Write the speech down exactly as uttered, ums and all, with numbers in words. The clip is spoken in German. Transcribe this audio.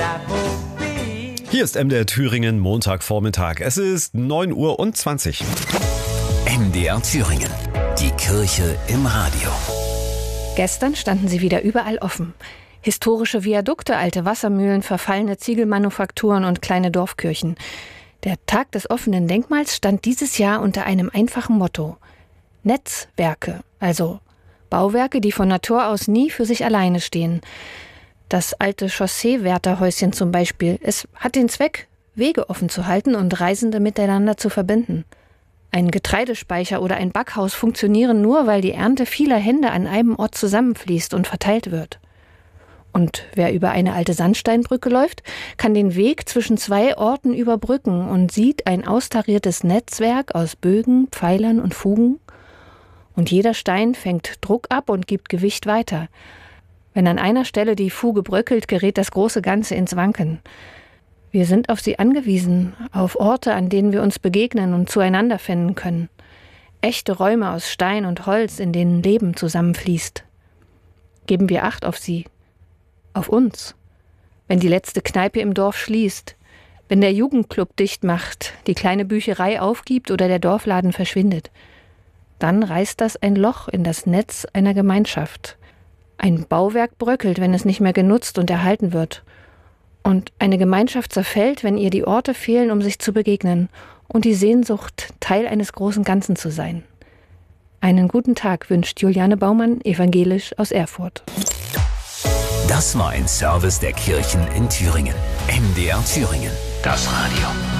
Hier ist M D R Thüringen, Montagvormittag. Es ist neun Uhr und zwanzig. M D R Thüringen, die Kirche im Radio. Gestern standen sie wieder überall offen. Historische Viadukte, alte Wassermühlen, verfallene Ziegelmanufakturen und kleine Dorfkirchen. Der Tag des offenen Denkmals stand dieses Jahr unter einem einfachen Motto: Netzwerke, also Bauwerke, die von Natur aus nie für sich alleine stehen. Das alte Chausseewärterhäuschen zum Beispiel, es hat den Zweck, Wege offen zu halten und Reisende miteinander zu verbinden. Ein Getreidespeicher oder ein Backhaus funktionieren nur, weil die Ernte vieler Hände an einem Ort zusammenfließt und verteilt wird. Und wer über eine alte Sandsteinbrücke läuft, kann den Weg zwischen zwei Orten überbrücken und sieht ein austariertes Netzwerk aus Bögen, Pfeilern und Fugen. Und jeder Stein fängt Druck ab und gibt Gewicht weiter. Wenn an einer Stelle die Fuge bröckelt, gerät das große Ganze ins Wanken. Wir sind auf sie angewiesen, auf Orte, an denen wir uns begegnen und zueinander finden können. Echte Räume aus Stein und Holz, in denen Leben zusammenfließt. Geben wir Acht auf sie, auf uns. Wenn die letzte Kneipe im Dorf schließt, wenn der Jugendclub dicht macht, die kleine Bücherei aufgibt oder der Dorfladen verschwindet, dann reißt das ein Loch in das Netz einer Gemeinschaft. Ein Bauwerk bröckelt, wenn es nicht mehr genutzt und erhalten wird. Und eine Gemeinschaft zerfällt, wenn ihr die Orte fehlen, um sich zu begegnen und die Sehnsucht, Teil eines großen Ganzen zu sein. Einen guten Tag wünscht Juliane Baumann, evangelisch aus Erfurt. Das war ein Service der Kirchen in Thüringen. M D R Thüringen, das Radio.